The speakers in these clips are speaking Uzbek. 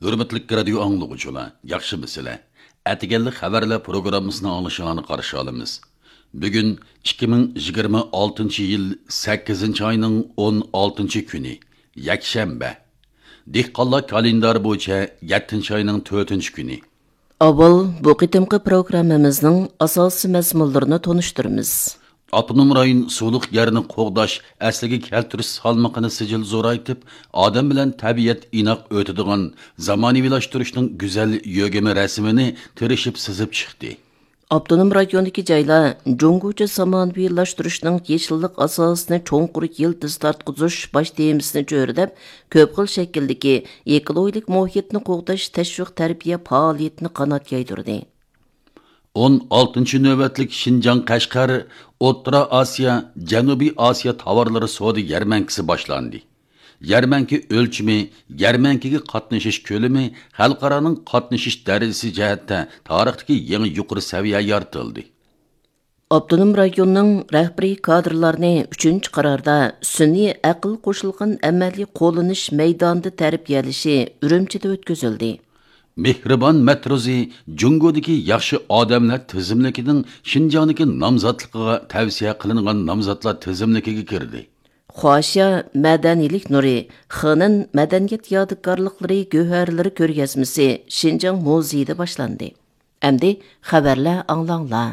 Hürmetlik radio anlıqçılar, yaxşı mesele. Atigenlik xabarlar programmasını anlaşılanı qarşı alımız. Bugün 2026 yıl 8 ayının 16 günü, yakshanba. Dehqonlar kalendar bo'yicha 7 ayının 4 günü. Avval bu qitimqi programmamizning asosiy mazmunlarini tonishtiramiz. Abnum rayon suluq yerini qo'g'dash, asliga keltirish salmoqini sijil zo'raytib, odam bilan tabiat inoq o'tadigan zamonaviylashtırishning go'zal yo'gimi rasmini tirishib sizib chiqdi. Abdunum rayonidagi joylar Jungucha zamonaviylashtırishning yeshillik asosini cho'nqur yildiz tartqizish bosh temisini jo'rdab, ko'p xil shakldagi ekologik muhitni qo'g'dash tashviq tarbiya faoliyatini qanot yaydirdi. 16 növbetlik Şinjan Qashqar O'rta Osiyo, Janubiy Osiyo tovarlari savdo yarmankasi boshlandi. Yarmanki o'lchimi, yarmankiga qatnashish ko'lami xalqaroning qatnashish darajasi jihatda tarixdagi yangi yuqori saviya yoritildi. Abdunum rayonining rahbariy kadrlarini 3-qarorda sun'iy aql qo'shilgan amaliy qo'llanish maydonida tarbiyalashi Urumchida o'tkazildi. Mehribon Matrozi Jungodagi yaxshi odamlar tizimligining Shinjondagi nomzodligiga tavsiya qilingan nomzodlar tizimligiga kirdi. Xo'asha madaniylik nuri Xinin madaniyat yodikorliklari go'harlari ko'rgazmasi Shinjong muzeyida boshlandi. Endi xabarlar anglanglar.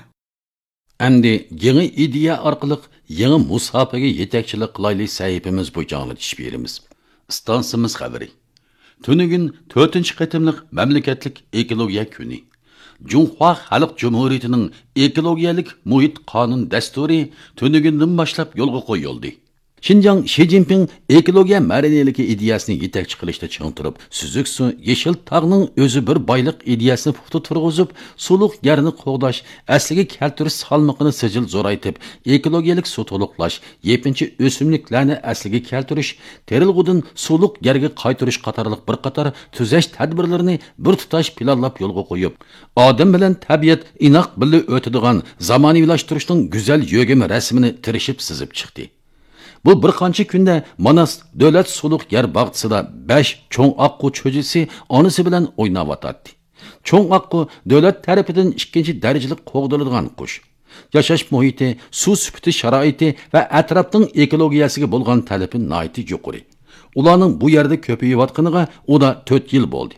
Endi yangi ideya orqali yangi musofaga yetakchilik qilayli sahifamiz bo'yicha anglatish beramiz. Stansimiz xabari. Tünügün 4. qatimliq mamlakatlik ekologiya kuni. Junhua Xalq Cumhuriyetining ekologiyalik muhit qonun dasturi tünügündən boshlab yo'lga qo'yildi. Xinjiang Xi Jinping ekologiya madaniyaligi ideyasini yetakchi qilishda ching turib, Suzuk su Yeshil tog'ning o'zi bir boyliq ideyasini puxta turg'izib, suluq yerni qo'g'dash, asliga keltirish salmoqini sijil zo'raytib, ekologiyalik suv to'liqlash, yepinchi o'simliklarni asliga keltirish, terilg'udan suluq yerga qaytarish qatorliq bir qator tuzash tadbirlarini bir tutash planlab yo'lga qo'yib, odam bilan tabiat inoq birga o'tadigan zamonaviylashtirishning go'zal yo'gimi rasmini tirishib sizib chiqdi. Bu bir qancha kunda Manas davlat suluq yer bog'chisida 5 cho'ng oqqu cho'jisi onasi bilan o'ynayotdi. Cho'ng oqqu davlat tarafidan 2-darajali qo'g'diladigan qush. Yashash muhiti, suv sifati sharoiti va atrofning ekologiyasiga bo'lgan talabi nihoyatda yuqori. Ularning bu yerda ko'payayotganiga u da 4 yil bo'ldi.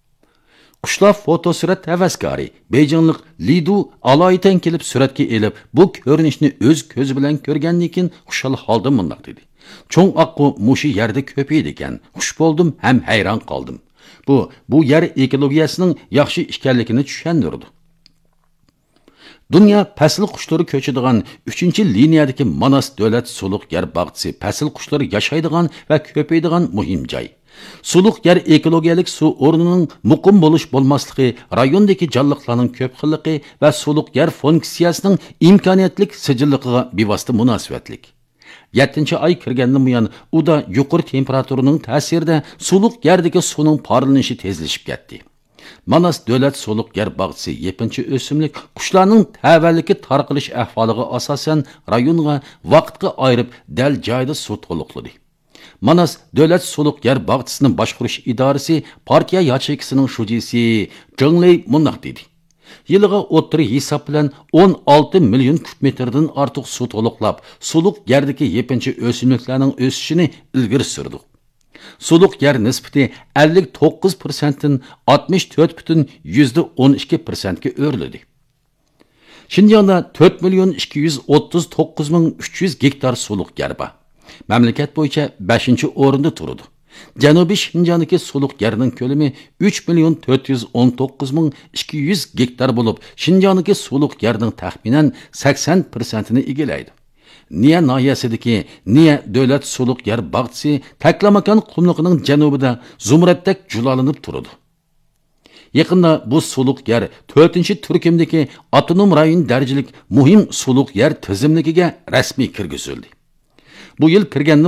Qushlar fotosurat havaskari Beijinglik Lidu aloyidan kelib suratga elib, bu ko'rinishni o'z ko'zi bilan ko'rgandan keyin xushal holda mundaq dedi. Cho'ng oqqu mushi yerda ko'paydi ekan. Xush bo'ldim ham hayron qoldim. Bu yer ekologiyasining yaxshi ekanligini tushundirdi. Dünya pasl qushlari ko'chadigan 3-liniyadagi Manas davlat suluq yer bog'chisi pasl qushlari yashaydigan va ko'paydigan muhim joy. Suluq yer ekologiyalik suv o'rnining muqim bo'lish bo'lmasligi, rayondagi jonliqlarning ko'p xilligi va suluq yer funksiyasining imkoniyatlik sijilligiga bevosita munosabatlik. 7-oy kirgandan buyon u da yuqori temperaturaning ta'sirida suluq yerdagi suvning porlanishi tezlashib ketdi. Manas davlat suluq yer bog'chisi yepinchi o'simlik qushlarning tavalligi tarqalish ahvoliga asosan rayonga vaqtga ayirib dal joyda suv to'liqladi. Manas davlat suluq yer bog'chisining boshqarish idorasi partiya yachekisining shujisi Zhenglei mundaq dedi. Yiliga o'ttiri hisob bilan 16 million kub metrdan ortiq suv to'liqlab, suluq yerdagi yepinchi o'simliklarning o'sishini ilgari surdi. Suluq yer nisbati 59% dan 64,12% ga o'rladi. Xinjiangda 4,239,300 gektar suluq yer bor. Mamlakat bo'yicha 5-o'rinda turadi. Janubiy Xinjiangdagi suluq yerning ko'lami 3,419,200 gektar bo'lib, Xinjiangdagi suluq yerning taxminan 80%ni egallaydi. Niya nahiyasidagi Niya davlat suluq yer bog'chisi Taklamakan qumliqining janubida zumratdak julalanib turadi. Yaqinda bu suluq yer 4-turkumdagi avtonom rayon darajalik muhim suluq yer tizimligiga rasmiy kirgizildi. Bu yil kirgan